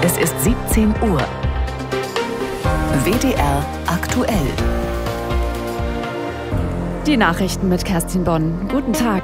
Es ist 17 Uhr. WDR aktuell. Die Nachrichten mit Kerstin Bonn. Guten Tag.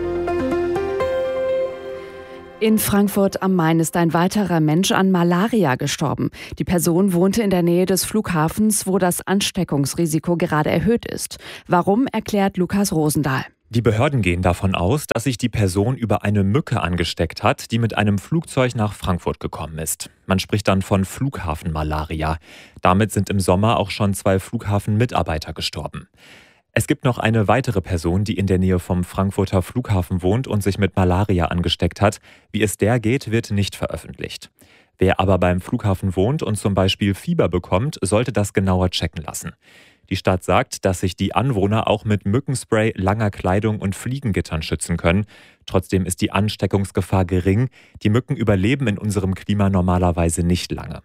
In Frankfurt am Main ist ein weiterer Mensch an Malaria gestorben. Die Person wohnte in der Nähe des Flughafens, wo das Ansteckungsrisiko gerade erhöht ist. Warum, erklärt Lukas Rosendahl. Die Behörden gehen davon aus, dass sich die Person über eine Mücke angesteckt hat, die mit einem Flugzeug nach Frankfurt gekommen ist. Man spricht dann von Flughafenmalaria. Damit sind im Sommer auch schon 2 Flughafenmitarbeiter gestorben. Es gibt noch eine weitere Person, die in der Nähe vom Frankfurter Flughafen wohnt und sich mit Malaria angesteckt hat. Wie es der geht, wird nicht veröffentlicht. Wer aber beim Flughafen wohnt und zum Beispiel Fieber bekommt, sollte das genauer checken lassen. Die Stadt sagt, dass sich die Anwohner auch mit Mückenspray, langer Kleidung und Fliegengittern schützen können. Trotzdem ist die Ansteckungsgefahr gering. Die Mücken überleben in unserem Klima normalerweise nicht lange.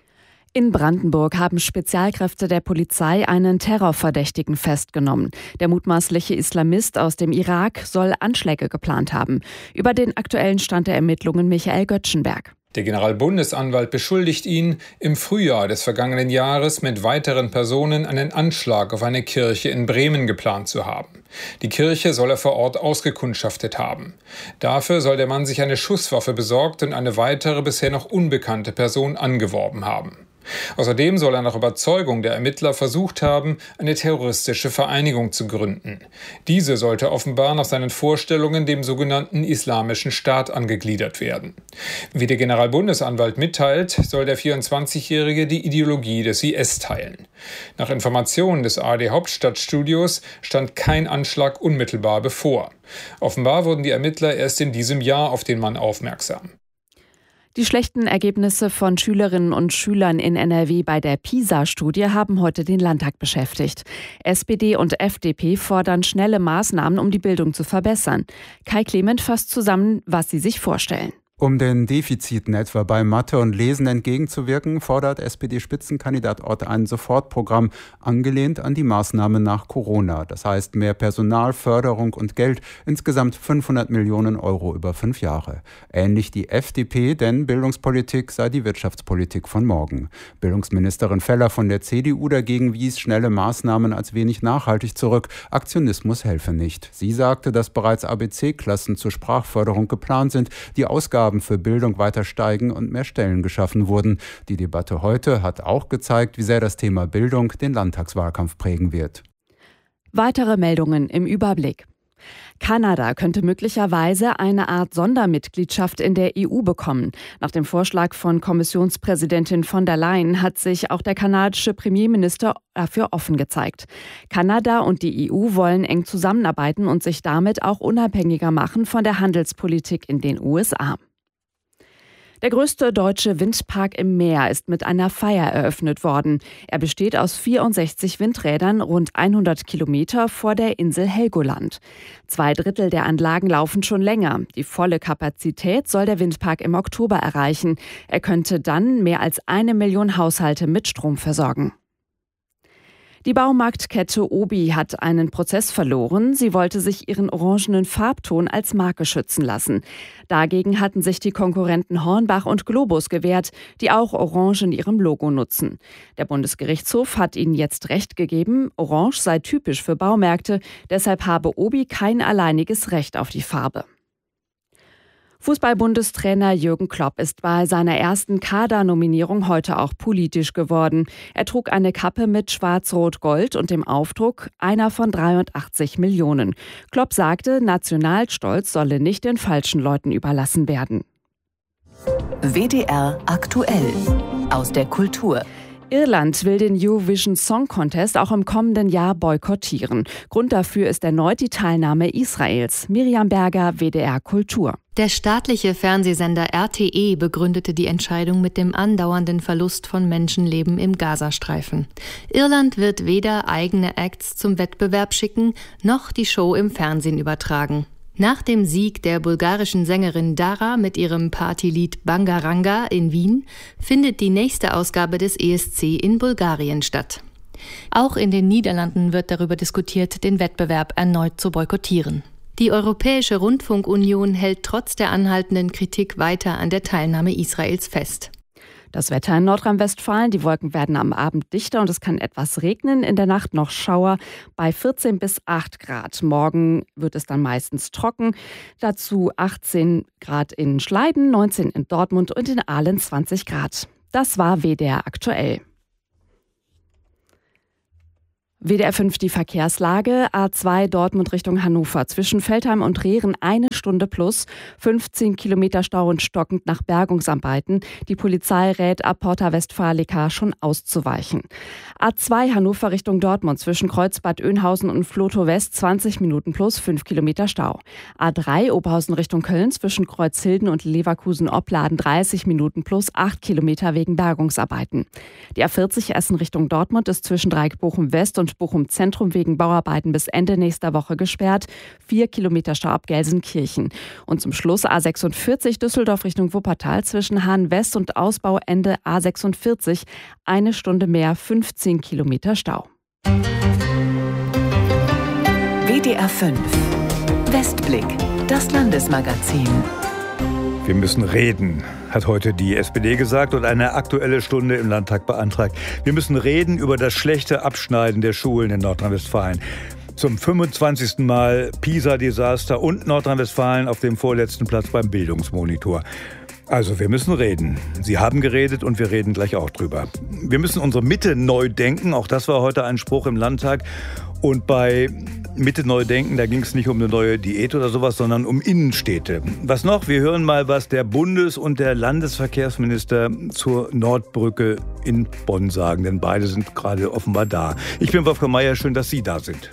In Brandenburg haben Spezialkräfte der Polizei einen Terrorverdächtigen festgenommen. Der mutmaßliche Islamist aus dem Irak soll Anschläge geplant haben. Über den aktuellen Stand der Ermittlungen Michael Göttschenberg. Der Generalbundesanwalt beschuldigt ihn, im Frühjahr des vergangenen Jahres mit weiteren Personen einen Anschlag auf eine Kirche in Bremen geplant zu haben. Die Kirche soll er vor Ort ausgekundschaftet haben. Dafür soll der Mann sich eine Schusswaffe besorgt und eine weitere, bisher noch unbekannte Person angeworben haben. Außerdem soll er nach Überzeugung der Ermittler versucht haben, eine terroristische Vereinigung zu gründen. Diese sollte offenbar nach seinen Vorstellungen dem sogenannten Islamischen Staat angegliedert werden. Wie der Generalbundesanwalt mitteilt, soll der 24-Jährige die Ideologie des IS teilen. Nach Informationen des ARD-Hauptstadtstudios stand kein Anschlag unmittelbar bevor. Offenbar wurden die Ermittler erst in diesem Jahr auf den Mann aufmerksam. Die schlechten Ergebnisse von Schülerinnen und Schülern in NRW bei der PISA-Studie haben heute den Landtag beschäftigt. SPD und FDP fordern schnelle Maßnahmen, um die Bildung zu verbessern. Kai Clement fasst zusammen, was sie sich vorstellen. Um den Defiziten etwa bei Mathe und Lesen entgegenzuwirken, fordert SPD-Spitzenkandidat Ott ein Sofortprogramm, angelehnt an die Maßnahmen nach Corona. Das heißt mehr Personal, Förderung und Geld, insgesamt 500 Millionen Euro über 5 Jahre. Ähnlich die FDP, denn Bildungspolitik sei die Wirtschaftspolitik von morgen. Bildungsministerin Feller von der CDU dagegen wies schnelle Maßnahmen als wenig nachhaltig zurück. Aktionismus helfe nicht. Sie sagte, dass bereits ABC-Klassen zur Sprachförderung geplant sind, die Ausgaben für Bildung weiter steigen und mehr Stellen geschaffen wurden. Die Debatte heute hat auch gezeigt, wie sehr das Thema Bildung den Landtagswahlkampf prägen wird. Weitere Meldungen im Überblick. Kanada könnte möglicherweise eine Art Sondermitgliedschaft in der EU bekommen. Nach dem Vorschlag von Kommissionspräsidentin von der Leyen hat sich auch der kanadische Premierminister dafür offen gezeigt. Kanada und die EU wollen eng zusammenarbeiten und sich damit auch unabhängiger machen von der Handelspolitik in den USA. Der größte deutsche Windpark im Meer ist mit einer Feier eröffnet worden. Er besteht aus 64 Windrädern rund 100 Kilometer vor der Insel Helgoland. 2/3 der Anlagen laufen schon länger. Die volle Kapazität soll der Windpark im Oktober erreichen. Er könnte dann mehr als 1 Million Haushalte mit Strom versorgen. Die Baumarktkette Obi hat einen Prozess verloren. Sie wollte sich ihren orangenen Farbton als Marke schützen lassen. Dagegen hatten sich die Konkurrenten Hornbach und Globus gewehrt, die auch Orange in ihrem Logo nutzen. Der Bundesgerichtshof hat ihnen jetzt Recht gegeben, Orange sei typisch für Baumärkte, deshalb habe Obi kein alleiniges Recht auf die Farbe. Fußball-Bundestrainer Jürgen Klopp ist bei seiner ersten Kadernominierung heute auch politisch geworden. Er trug eine Kappe mit Schwarz-Rot-Gold und dem Aufdruck einer von 83 Millionen. Klopp sagte, Nationalstolz solle nicht den falschen Leuten überlassen werden. WDR aktuell aus der Kultur. Irland will den Eurovision Song Contest auch im kommenden Jahr boykottieren. Grund dafür ist erneut die Teilnahme Israels. Miriam Berger, WDR Kultur. Der staatliche Fernsehsender RTE begründete die Entscheidung mit dem andauernden Verlust von Menschenleben im Gazastreifen. Irland wird weder eigene Acts zum Wettbewerb schicken, noch die Show im Fernsehen übertragen. Nach dem Sieg der bulgarischen Sängerin Dara mit ihrem Partylied Bangaranga in Wien findet die nächste Ausgabe des ESC in Bulgarien statt. Auch in den Niederlanden wird darüber diskutiert, den Wettbewerb erneut zu boykottieren. Die Europäische Rundfunkunion hält trotz der anhaltenden Kritik weiter an der Teilnahme Israels fest. Das Wetter in Nordrhein-Westfalen. Die Wolken werden am Abend dichter und es kann etwas regnen. In der Nacht noch Schauer bei 14 bis 8 Grad. Morgen wird es dann meistens trocken. Dazu 18 Grad in Schleiden, 19 in Dortmund und in Aalen 20 Grad. Das war WDR aktuell. WDR 5 die Verkehrslage. A2 Dortmund Richtung Hannover. Zwischen Veltheim und Rehren 1 Stunde plus. 15 Kilometer Stau und stockend nach Bergungsarbeiten. Die Polizei rät ab Porta Westfalica schon auszuweichen. A2 Hannover Richtung Dortmund. Zwischen Kreuzbad Oeynhausen und Vlotho West 20 Minuten plus 5 Kilometer Stau. A3 Oberhausen Richtung Köln. Zwischen Kreuzhilden und Leverkusen-Opladen 30 Minuten plus 8 Kilometer wegen Bergungsarbeiten. Die A40 Essen Richtung Dortmund ist zwischen Dreieck Bochum West und Bochum Zentrum wegen Bauarbeiten bis Ende nächster Woche gesperrt. 4 Kilometer Stau ab Gelsenkirchen. Und zum Schluss A46 Düsseldorf Richtung Wuppertal zwischen Hahn West und Ausbauende A46. 1 Stunde mehr, 15 Kilometer Stau. WDR 5 Westblick, das Landesmagazin. Wir müssen reden, hat heute die SPD gesagt und eine Aktuelle Stunde im Landtag beantragt. Wir müssen reden über das schlechte Abschneiden der Schulen in Nordrhein-Westfalen. Zum 25. Mal PISA-Desaster und Nordrhein-Westfalen auf dem vorletzten Platz beim Bildungsmonitor. Also wir müssen reden. Sie haben geredet und wir reden gleich auch drüber. Wir müssen unsere Mitte neu denken. Auch das war heute ein Spruch im Landtag. Und bei Mitte neu denken, da ging es nicht um eine neue Diät oder sowas, sondern um Innenstädte. Was noch? Wir hören mal, was der Bundes- und der Landesverkehrsminister zur Nordbrücke in Bonn sagen. Denn beide sind gerade offenbar da. Ich bin Wolfgang Meier, schön, dass Sie da sind.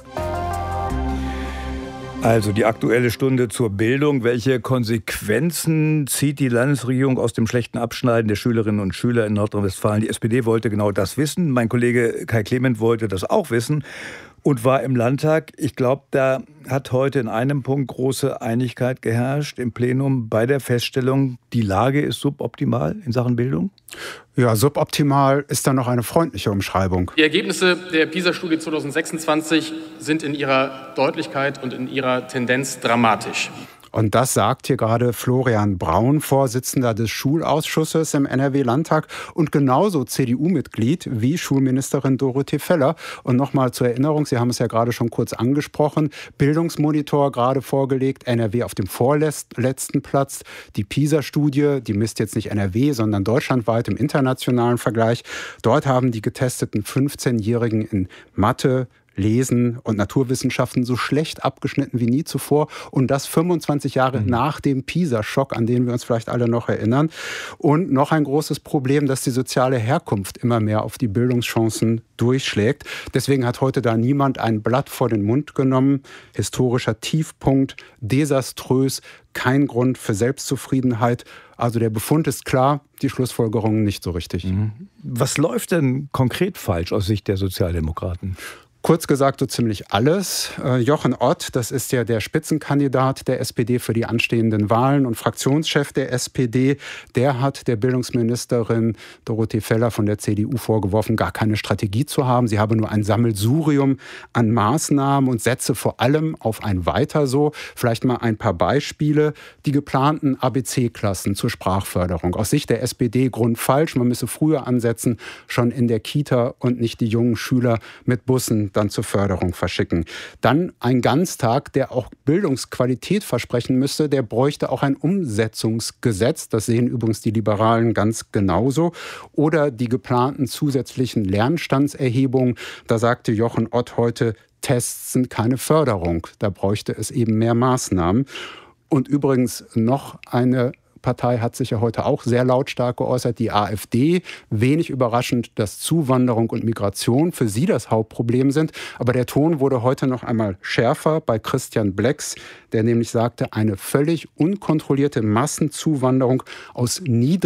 Also die Aktuelle Stunde zur Bildung. Welche Konsequenzen zieht die Landesregierung aus dem schlechten Abschneiden der Schülerinnen und Schüler in Nordrhein-Westfalen? Die SPD wollte genau das wissen. Mein Kollege Kai Clement wollte das auch wissen und war im Landtag. Ich glaube, da hat heute in einem Punkt große Einigkeit geherrscht im Plenum bei der Feststellung, die Lage ist suboptimal in Sachen Bildung. Ja, suboptimal ist dann noch eine freundliche Umschreibung. Die Ergebnisse der PISA-Studie 2026 sind in ihrer Deutlichkeit und in ihrer Tendenz dramatisch. Und das sagt hier gerade Florian Braun, Vorsitzender des Schulausschusses im NRW-Landtag und genauso CDU-Mitglied wie Schulministerin Dorothee Feller. Und nochmal zur Erinnerung, Sie haben es ja gerade schon kurz angesprochen, Bildungsmonitor gerade vorgelegt, NRW auf dem vorletzten Platz. Die PISA-Studie, die misst jetzt nicht NRW, sondern deutschlandweit im internationalen Vergleich. Dort haben die getesteten 15-Jährigen in Mathe, Lesen und Naturwissenschaften so schlecht abgeschnitten wie nie zuvor und das 25 Jahre nach dem PISA-Schock, an den wir uns vielleicht alle noch erinnern. Und noch ein großes Problem, dass die soziale Herkunft immer mehr auf die Bildungschancen durchschlägt. Deswegen hat heute da niemand ein Blatt vor den Mund genommen. Historischer Tiefpunkt, desaströs, kein Grund für Selbstzufriedenheit. Also der Befund ist klar, die Schlussfolgerungen nicht so richtig. Was läuft denn konkret falsch aus Sicht der Sozialdemokraten? Kurz gesagt, so ziemlich alles. Jochen Ott, das ist ja der Spitzenkandidat der SPD für die anstehenden Wahlen und Fraktionschef der SPD, der hat der Bildungsministerin Dorothee Feller von der CDU vorgeworfen, gar keine Strategie zu haben. Sie habe nur ein Sammelsurium an Maßnahmen und setze vor allem auf ein Weiter so. Vielleicht mal ein paar Beispiele. Die geplanten ABC-Klassen zur Sprachförderung. Aus Sicht der SPD grundfalsch. Man müsse früher ansetzen, schon in der Kita und nicht die jungen Schüler mit Bussen dann zur Förderung verschicken. Dann ein Ganztag, der auch Bildungsqualität versprechen müsste, der bräuchte auch ein Umsetzungsgesetz. Das sehen übrigens die Liberalen ganz genauso. Oder die geplanten zusätzlichen Lernstandserhebungen. Da sagte Jochen Ott heute, Tests sind keine Förderung. Da bräuchte es eben mehr Maßnahmen. Und übrigens noch eine Partei hat sich ja heute auch sehr lautstark geäußert, die AfD. Wenig überraschend, dass Zuwanderung und Migration für sie das Hauptproblem sind. Aber der Ton wurde heute noch einmal schärfer bei Christian Blex, der nämlich sagte, eine völlig unkontrollierte Massenzuwanderung aus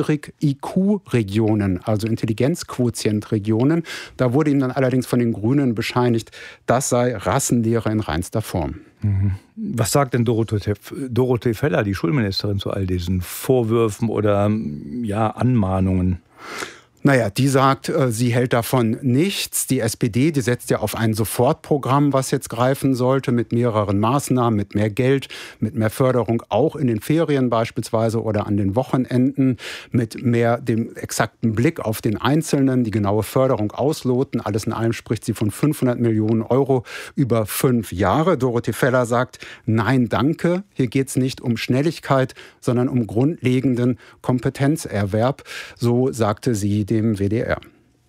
Niedrig-IQ-Regionen, also Intelligenzquotient-Regionen. Da wurde ihm dann allerdings von den Grünen bescheinigt, das sei Rassenlehre in reinster Form. Was sagt denn Dorothee Feller, die Schulministerin, zu all diesen Vorwürfen oder Anmahnungen? Naja, die sagt, sie hält davon nichts. Die SPD, die setzt ja auf ein Sofortprogramm, was jetzt greifen sollte, mit mehreren Maßnahmen, mit mehr Geld, mit mehr Förderung, auch in den Ferien beispielsweise oder an den Wochenenden, mit mehr dem exakten Blick auf den Einzelnen, die genaue Förderung ausloten. Alles in allem spricht sie von 500 Millionen Euro über 5 Jahre. Dorothee Feller sagt, nein, danke. Hier geht es nicht um Schnelligkeit, sondern um grundlegenden Kompetenzerwerb. So sagte sie dem WDR.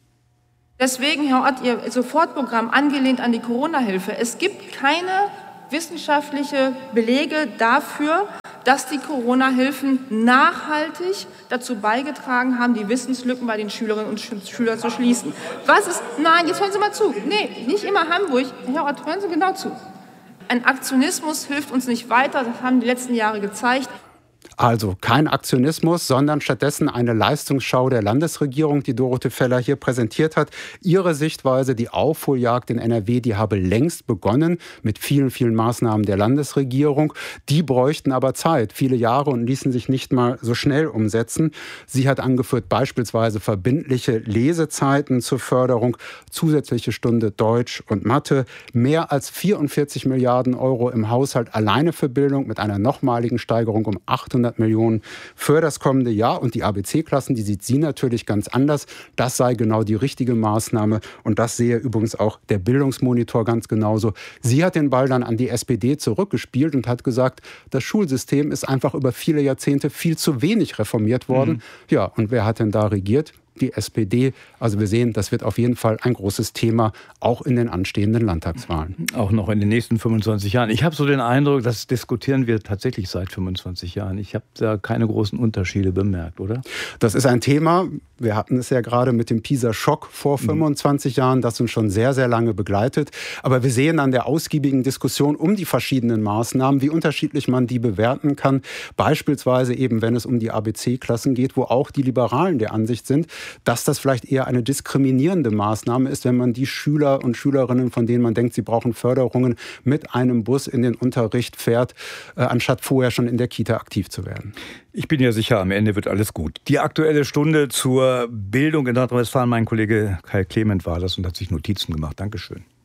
Deswegen, Herr Ott, Ihr Sofortprogramm angelehnt an die Corona-Hilfe. Es gibt keine wissenschaftlichen Belege dafür, dass die Corona-Hilfen nachhaltig dazu beigetragen haben, die Wissenslücken bei den Schülerinnen und Schülern zu schließen. Nein, jetzt hören Sie mal zu. Nee, nicht immer Hamburg. Herr Ott, hören Sie genau zu. Ein Aktionismus hilft uns nicht weiter, das haben die letzten Jahre gezeigt. Also kein Aktionismus, sondern stattdessen eine Leistungsschau der Landesregierung, die Dorothee Feller hier präsentiert hat. Ihre Sichtweise, die Aufholjagd in NRW, die habe längst begonnen mit vielen, vielen Maßnahmen der Landesregierung. Die bräuchten aber Zeit, viele Jahre, und ließen sich nicht mal so schnell umsetzen. Sie hat angeführt beispielsweise verbindliche Lesezeiten zur Förderung, zusätzliche Stunde Deutsch und Mathe, mehr als 44 Milliarden Euro im Haushalt alleine für Bildung mit einer nochmaligen Steigerung um 800 Millionen für das kommende Jahr. Und die ABC-Klassen, die sieht sie natürlich ganz anders. Das sei genau die richtige Maßnahme. Und das sehe übrigens auch der Bildungsmonitor ganz genauso. Sie hat den Ball dann an die SPD zurückgespielt und hat gesagt, das Schulsystem ist einfach über viele Jahrzehnte viel zu wenig reformiert worden. Ja, und wer hat denn da regiert? Die SPD. Also wir sehen, das wird auf jeden Fall ein großes Thema, auch in den anstehenden Landtagswahlen. Auch noch in den nächsten 25 Jahren. Ich habe so den Eindruck, das diskutieren wir tatsächlich seit 25 Jahren. Ich habe da keine großen Unterschiede bemerkt, oder? Das ist ein Thema, wir hatten es ja gerade mit dem PISA-Schock vor 25 Jahren, das uns schon sehr, sehr lange begleitet. Aber wir sehen an der ausgiebigen Diskussion um die verschiedenen Maßnahmen, wie unterschiedlich man die bewerten kann. Beispielsweise eben, wenn es um die ABC-Klassen geht, wo auch die Liberalen der Ansicht sind, dass das vielleicht eher eine diskriminierende Maßnahme ist, wenn man die Schüler und Schülerinnen, von denen man denkt, sie brauchen Förderungen, mit einem Bus in den Unterricht fährt, anstatt vorher schon in der Kita aktiv zu werden. Ich bin ja sicher, am Ende wird alles gut. Die Aktuelle Stunde zur Bildung in Nordrhein-Westfalen, mein Kollege Kai Clement war das und hat sich Notizen gemacht. Dankeschön.